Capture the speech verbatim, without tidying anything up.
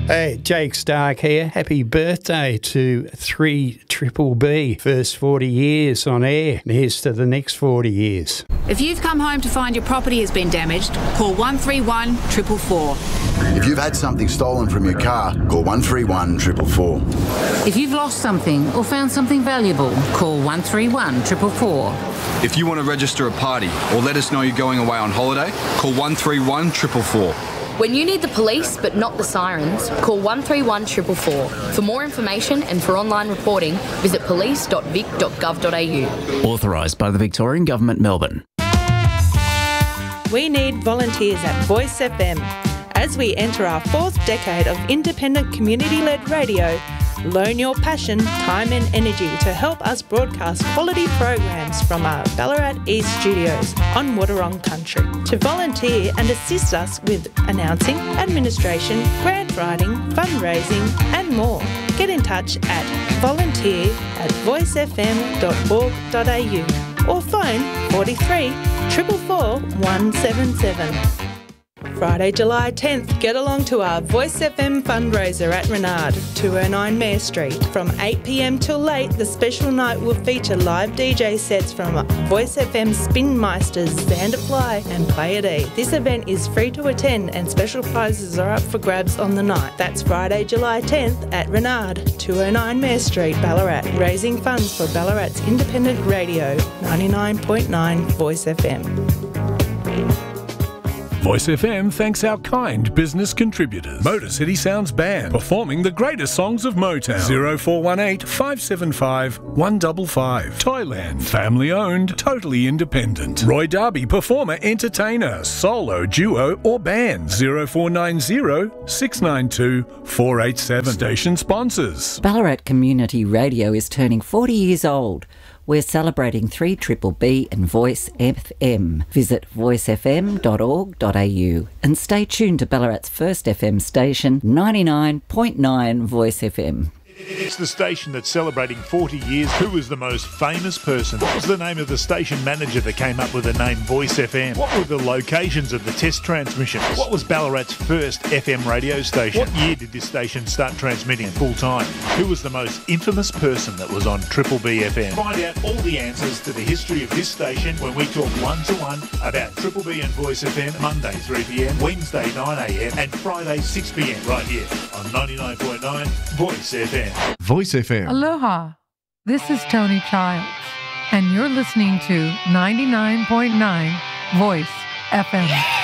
Hey, Jake Stark here. Happy birthday to three Triple B. First forty years on air. And here's to the next forty years. If you've come home to find your property has been damaged, call one three one, four four four. If you've had something stolen from your car, call one three one, four four four. If you've lost something or found something valuable, call one three one, four four four. If you want to register a party or let us know you're going away on holiday, call one three one, four four four. When you need the police but not the sirens, call one three one, four four four. For more information and for online reporting, visit police dot vic dot gov dot a u. Authorised by the Victorian Government, Melbourne. We need volunteers at Voice F M. As we enter our fourth decade of independent community-led radio, loan your passion, time and energy to help us broadcast quality programs from our Ballarat East studios on Wadawurrung country. To volunteer and assist us with announcing, administration, grant writing, fundraising and more, get in touch at volunteer at voice f m dot org dot a u or phone forty-three, four four four, one seven seven. Friday, July tenth, get along to our Voice F M fundraiser at Renard, two oh nine Mare Street. From eight p m till late, the special night will feature live D J sets from Voice F M Spin Meisters, Xander Fly and Play A D. This event is free to attend and special prizes are up for grabs on the night. That's Friday, July tenth at Renard, two oh nine Mare Street, Ballarat, raising funds for Ballarat's independent radio, ninety-nine point nine Voice F M. Voice F M thanks our kind business contributors. Motor City Sounds Band, performing the greatest songs of Motown. zero four one eight, five seven five, one five five. Toyland, family owned, totally independent. Roy Darby, performer, entertainer, solo, duo or band. zero four nine zero, six nine two, four eight seven. Station sponsors. Ballarat Community Radio is turning forty years old. We're celebrating three Triple B and Voice F M. Visit voice f m dot org dot a u and stay tuned to Ballarat's first F M station, ninety-nine point nine Voice F M. It's the station that's celebrating forty years. Who was the most famous person? What was the name of the station manager that came up with the name Voice F M? What were the locations of the test transmissions? What was Ballarat's first F M radio station? What year did this station start transmitting full time? Who was the most infamous person that was on Triple B F M? Find out all the answers to the history of this station when we talk one-to-one about Triple B and Voice F M, Monday three p m, Wednesday nine a m and Friday six p m right here on ninety-nine point nine Voice F M. Voice F M. Aloha. This is Tony Childs, and you're listening to ninety-nine point nine Voice F M.